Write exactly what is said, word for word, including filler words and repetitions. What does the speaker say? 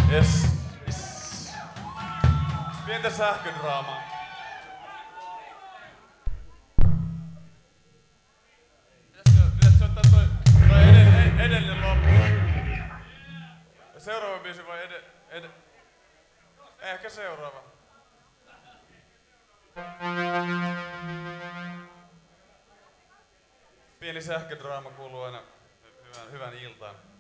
Yes. Yes. Pientä sähködraamaa. Pitäisikö ottaa toi, toi edellinen, edellinen loppu? Seuraava biisi vai ed... ed... Ehkä seuraava. Pieni sähködraama kuuluu aina hyvän, hyvän iltaan.